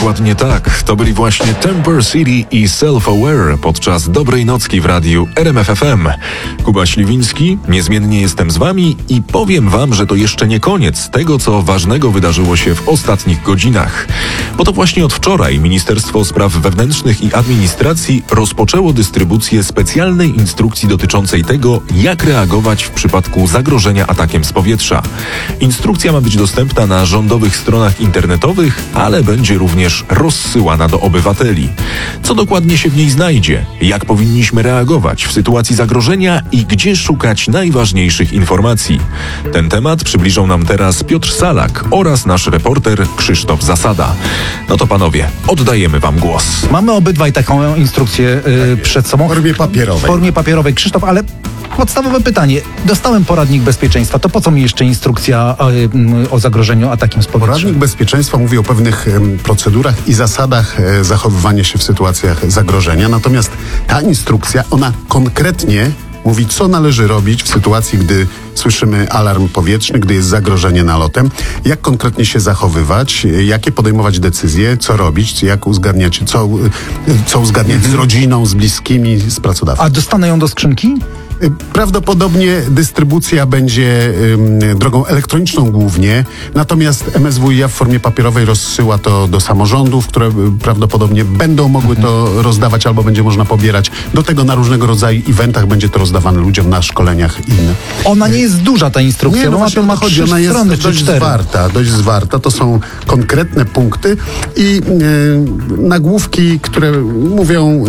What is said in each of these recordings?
Dokładnie tak. To byli właśnie Temper City i Self-Aware podczas Dobrej Nocki w radiu RMF FM. Kuba Śliwiński, niezmiennie jestem z wami i powiem wam, że to jeszcze nie koniec tego, co ważnego wydarzyło się w ostatnich godzinach. Bo to właśnie od wczoraj Ministerstwo Spraw Wewnętrznych i Administracji rozpoczęło dystrybucję specjalnej instrukcji dotyczącej tego, jak reagować w przypadku zagrożenia atakiem z powietrza. Instrukcja ma być dostępna na rządowych stronach internetowych, ale będzie również rozsyłana do obywateli. Co dokładnie się w niej znajdzie? Jak powinniśmy reagować w sytuacji zagrożenia i gdzie szukać najważniejszych informacji? Ten temat przybliżą nam teraz Piotr Salak oraz nasz reporter Krzysztof Zasada. No to panowie, oddajemy wam głos. Mamy obydwaj taką instrukcję przed sobą. W formie papierowej. W formie papierowej. Krzysztof, ale podstawowe pytanie. Dostałem poradnik bezpieczeństwa. To po co mi jeszcze instrukcja o zagrożeniu atakiem z powietrza? Poradnik bezpieczeństwa mówi o pewnych procedurach i zasadach zachowywania się w sytuacjach zagrożenia. Natomiast ta instrukcja, ona konkretnie mówi, co należy robić w sytuacji, gdy słyszymy alarm powietrzny, gdy jest zagrożenie nalotem, jak konkretnie się zachowywać, jakie podejmować decyzje, co robić, jak uzgadniać, co uzgadniać z rodziną, z bliskimi, z pracodawcą. A dostanę ją do skrzynki? Prawdopodobnie dystrybucja będzie drogą elektroniczną głównie, natomiast MSWiA w formie papierowej rozsyła to do samorządów, które prawdopodobnie będą mogły to rozdawać albo będzie można pobierać. Do tego na różnego rodzaju eventach będzie to rozdawane ludziom na szkoleniach i inne. Ona nie jest duża, ta instrukcja. Nie, no ma 3 ona jest strony, dość 4. dość zwarta. To są konkretne punkty i nagłówki, które mówią,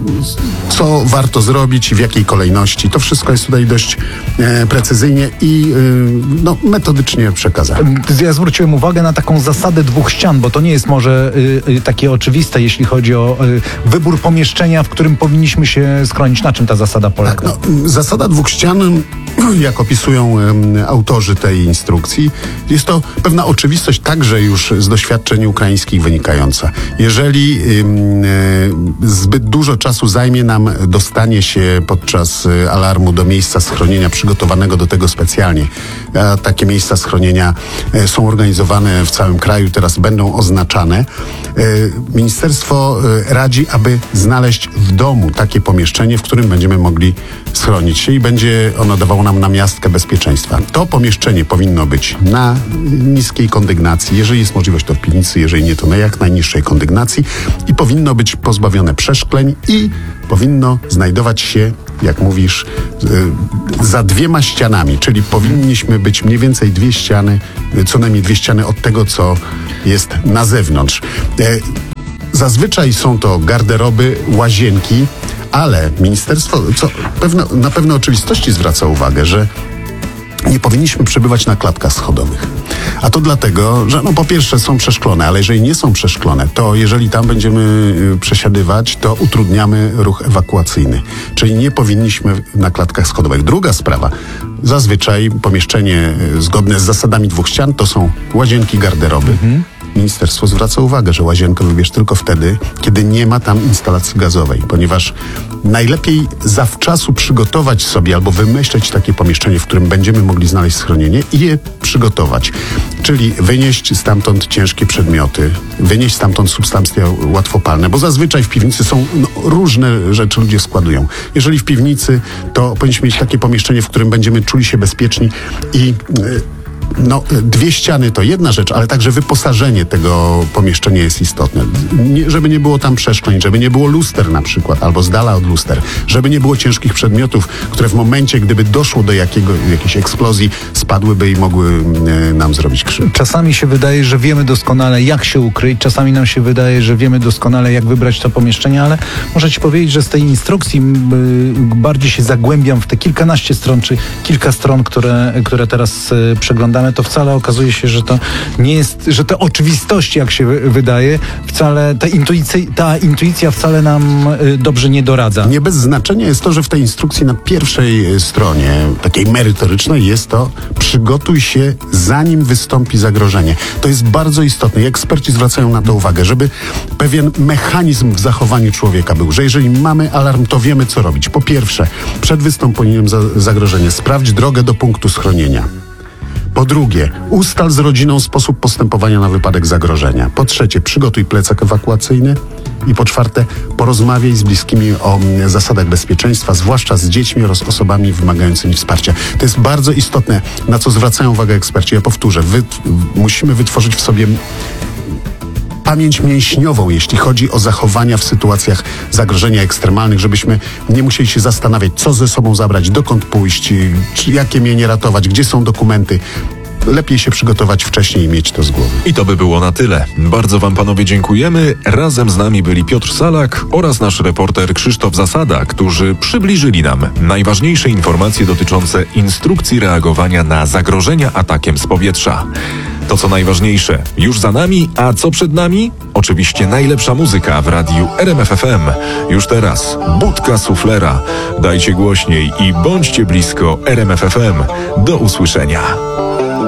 co warto zrobić i w jakiej kolejności. To wszystko jest tutaj dość precyzyjnie i metodycznie przekazane. Ja zwróciłem uwagę na taką zasadę 2 ścian, bo to nie jest może takie oczywiste, jeśli chodzi o wybór pomieszczenia, w którym powinniśmy się schronić. Na czym ta zasada polega? Tak, zasada 2 ścian, jak opisują autorzy tej instrukcji, jest to pewna oczywistość także już z doświadczeń ukraińskich wynikająca. Jeżeli zbyt dużo czasu zajmie nam dostanie się podczas alarmu do miejsca schronienia przygotowanego do tego specjalnie, a takie miejsca schronienia są organizowane w całym kraju, teraz będą oznaczane, ministerstwo radzi, aby znaleźć w domu takie pomieszczenie, w którym będziemy mogli schronić się i będzie ono dawało nam namiastkę bezpieczeństwa. To pomieszczenie powinno być na niskiej kondygnacji, jeżeli jest możliwość to w piwnicy, jeżeli nie to na jak najniższej kondygnacji i powinno być pozbawione przeszkleń i powinno znajdować się, jak mówisz, za 2 ścianami, czyli powinniśmy być mniej więcej 2 ściany, co najmniej 2 ściany od tego, co jest na zewnątrz. Zazwyczaj są to garderoby, łazienki, ale ministerstwo na pewne oczywistości zwraca uwagę, że nie powinniśmy przebywać na klatkach schodowych. A to dlatego, że po pierwsze są przeszklone, ale jeżeli nie są przeszklone, to jeżeli tam będziemy przesiadywać, to utrudniamy ruch ewakuacyjny. Czyli nie powinniśmy na klatkach schodowych. Druga sprawa. Zazwyczaj pomieszczenie zgodne z zasadami 2 ścian to są łazienki, garderoby. Ministerstwo zwraca uwagę, że łazienkę wybierz tylko wtedy, kiedy nie ma tam instalacji gazowej, ponieważ najlepiej zawczasu przygotować sobie albo wymyśleć takie pomieszczenie, w którym będziemy mogli znaleźć schronienie i je przygotować. Czyli wynieść stamtąd ciężkie przedmioty, wynieść stamtąd substancje łatwopalne, bo zazwyczaj w piwnicy są różne rzeczy ludzie składują. Jeżeli w piwnicy, to powinniśmy mieć takie pomieszczenie, w którym będziemy czuli się bezpieczni i 2 ściany to jedna rzecz, ale także wyposażenie tego pomieszczenia jest istotne. Żeby nie było tam przeszkleń, żeby nie było luster na przykład, albo z dala od luster, żeby nie było ciężkich przedmiotów, które w momencie, gdyby doszło do jakiejś eksplozji, spadłyby i mogły nam zrobić krzywdę. Czasami się wydaje, że wiemy doskonale, jak się ukryć, czasami nam się wydaje, że wiemy doskonale, jak wybrać to pomieszczenie, ale muszę ci powiedzieć, że z tej instrukcji bardziej się zagłębiam w te kilkanaście stron, czy kilka stron, które teraz przeglądamy, to wcale okazuje się, że to nie jest, że te oczywistości, jak się wydaje, wcale ta intuicja wcale nam dobrze nie doradza. Nie bez znaczenia jest to, że w tej instrukcji na pierwszej stronie, takiej merytorycznej, jest to: przygotuj się, zanim wystąpi zagrożenie. To jest bardzo istotne i eksperci zwracają na to uwagę, żeby pewien mechanizm w zachowaniu człowieka był, że jeżeli mamy alarm, to wiemy, co robić. Po pierwsze, przed wystąpieniem zagrożenia sprawdź drogę do punktu schronienia. Po drugie, ustal z rodziną sposób postępowania na wypadek zagrożenia. Po trzecie, przygotuj plecak ewakuacyjny. I po czwarte, porozmawiaj z bliskimi o zasadach bezpieczeństwa, zwłaszcza z dziećmi oraz osobami wymagającymi wsparcia. To jest bardzo istotne, na co zwracają uwagę eksperci. Ja powtórzę, musimy wytworzyć w sobie pamięć mięśniową, jeśli chodzi o zachowania w sytuacjach zagrożenia ekstremalnych, żebyśmy nie musieli się zastanawiać, co ze sobą zabrać, dokąd pójść, jakie mienie ratować, gdzie są dokumenty. Lepiej się przygotować wcześniej i mieć to z głowy. I to by było na tyle. Bardzo wam panowie dziękujemy. Razem z nami byli Piotr Salak oraz nasz reporter Krzysztof Zasada, którzy przybliżyli nam najważniejsze informacje dotyczące instrukcji reagowania na zagrożenia atakiem z powietrza. To co najważniejsze, już za nami, a co przed nami? Oczywiście najlepsza muzyka w radiu RMF FM. Już teraz Budka Suflera. Dajcie głośniej i bądźcie blisko RMF FM. Do usłyszenia.